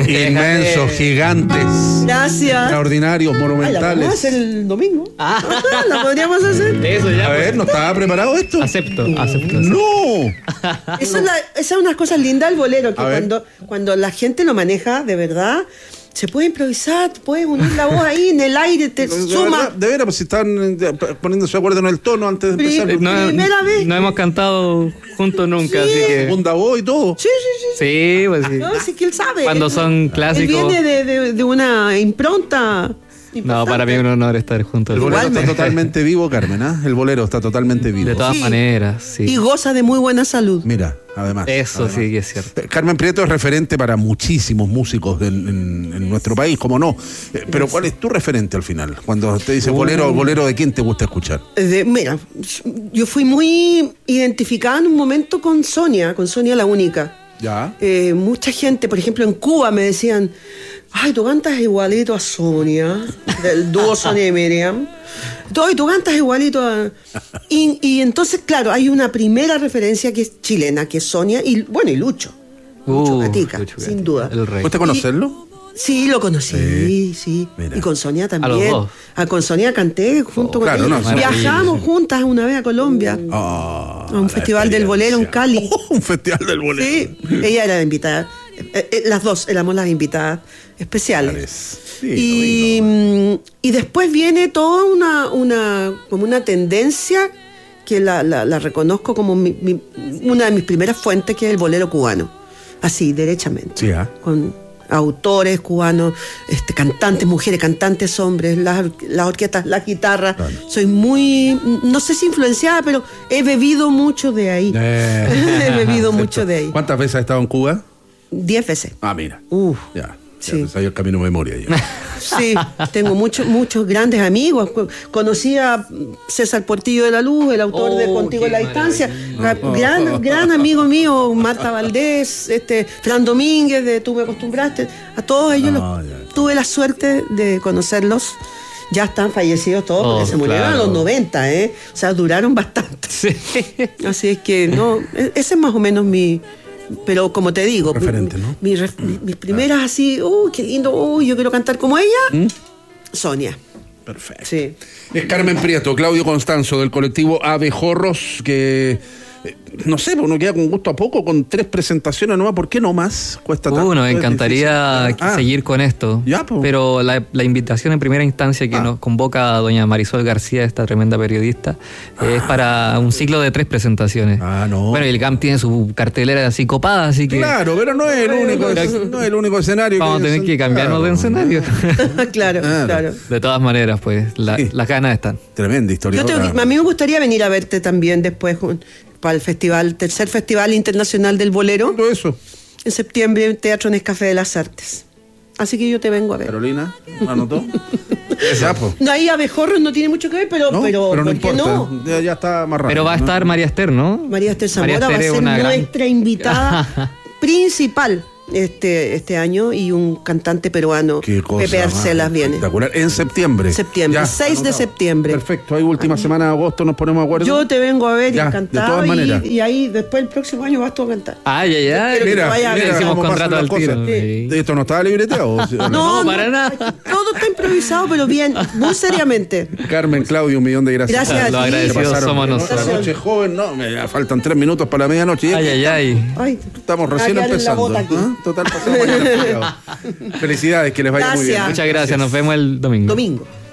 Inmensos, gigantes. Gracias. Extraordinarios, Ay, la monumentales. podemos hacer el domingo. La podríamos hacer. Eso ya. A ver, ¿no estaba preparado esto? Acepto. ¡No! Esa es una de las cosas lindas del bolero, que A ver. cuando la gente lo maneja de verdad, se puede improvisar, puedes unir la voz ahí en el aire, te suma. De veras, pues si están poniéndose de acuerdo en el tono antes de empezar. Primera vez. No hemos cantado juntos nunca, Sí. así que. Segunda voz y todo. Sí. Sí, pues sí. No, sí que él sabe. Cuando son clásicos. Él viene de una impronta. No, importante. para mí es un honor estar juntos. El bolero está Igualmente. totalmente vivo, Carmen, ¿ah? El bolero está totalmente vivo. De todas Sí. maneras, sí. Y goza de muy buena salud. Mira, además. Eso sí que es cierto. Carmen Prieto es referente para muchísimos músicos en nuestro país, como no. Pero ¿cuál es tu referente al final? Cuando te dice bolero, ¿de quién te gusta escuchar? Mira, yo fui muy identificada en un momento con Sonia la Única. Ya. Mucha gente, por ejemplo, en Cuba me decían, ay, tú cantas igualito a Sonia, del dúo Sonia y Miriam. Ay, tú cantas igualito a... Y entonces, claro, hay una primera referencia que es chilena, que es Sonia, y bueno, y Lucho. Lucho Gatica, Lucho sin Gatica, duda. el rey. ¿Gusta conocerlo? Sí, lo conocí, sí. Mira. Y con Sonia también. A los dos. Con Sonia canté junto con claro, ella. no, Viajamos juntas una vez a Colombia, a un festival del bolero en Cali. Un festival del bolero. Sí, ella era la invitada. Las dos éramos las invitadas especiales. Sí, Y después viene toda como una tendencia que la reconozco como una de mis primeras fuentes, que es el bolero cubano. Así, derechamente. Sí, ¿ah? Con autores cubanos, cantantes, mujeres, cantantes, hombres, las orquestas, la guitarra. Claro. Soy muy, no sé si influenciada, pero he bebido mucho de ahí. He bebido mucho de ahí. ¿Cuántas veces has estado en Cuba? 10 veces. Ah, mira. Ya. Sí. Ya sabía el camino de memoria ya. Sí, tengo muchos grandes amigos. Conocí a César Portillo de la Luz, el autor de Contigo en la qué Distancia. maravilla. Gran amigo mío, Marta Valdés, Fran Domínguez de Tú me acostumbraste. A todos ellos Ya. tuve la suerte de conocerlos. Ya están fallecidos todos, porque se murieron claro. a los 90, O sea, duraron bastante. Sí. Así es que, no, ese es más o menos mi... Pero como te digo, Referente, ¿no? mis primeras así, qué lindo, yo quiero cantar como ella, Sonia. Perfecto. Sí. Es Carmen Prieto, Claudio Constanzo, del colectivo Abejorros, que no sé, uno queda con gusto a poco, con 3 presentaciones nomás. ¿Por qué no más? Cuesta tanto. Nos es encantaría difícil. seguir con esto. Ya, po. Pero la invitación en primera instancia que nos convoca a doña Marisol García, esta tremenda periodista, es para un ciclo de 3 presentaciones. No. Bueno, y el GAM tiene su cartelera así copada, así que Claro, pero no es el único escénario. vamos a tener que cambiarnos de escenario. Claro. De todas maneras, pues, Sí. las ganas están. Tremenda historia. A mí me gustaría venir a verte también después para el tercer Festival Internacional del Bolero, Todo eso. en septiembre, en Teatro Nescafé de las Artes. Así que yo te vengo a ver. Carolina, ¿me anotó? Ya, po. No, ahí Abejorros no tiene mucho que ver, pero No, ¿por no qué importa. no? Ya está amarrado. Pero va a estar María Esther, ¿no? María Esther Zamora María va a Esther es ser una gran- nuestra invitada principal este año, y un cantante peruano, Qué cosa Pepe más Arcelas, viene. espectacular. En septiembre. Septiembre, Ya, 6 de anotado. septiembre. Perfecto. Ahí última semana de agosto nos ponemos de acuerdo. Yo te vengo a ver, Ya, encantado, de todas maneras. y ahí después el próximo año vas tú a cantar. Ay, ay, ay. Espero que te vaya a ver. Hicimos cómo contrato pasan al las tiro. cosas. Sí. ¿Esto no estaba libreteado? ¿Sí o no? No, para nada. Todo está improvisado, pero bien, muy seriamente. Carmen, Claudio, un millón de gracias. Gracias a Los ti. agradecidos Pasaron somos la nosotros. noche joven, no, me faltan 3 minutos para la medianoche. Ay, ay, ay. Ay, Estamos me va a recién quedar en la empezando. bota aquí. ¿Ah? Total, pasamos mañana. Felicidades, que les vaya muy bien. Gracias. Muchas gracias. Nos vemos el domingo. Domingo.